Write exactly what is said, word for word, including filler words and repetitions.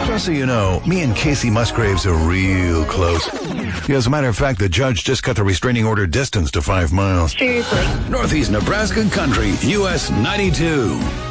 Just so you know, me and Casey Musgraves are real close. Yeah, as a matter of fact, the judge just cut the restraining order distance to five miles. Seriously. Northeast Nebraska Country, U S ninety-two.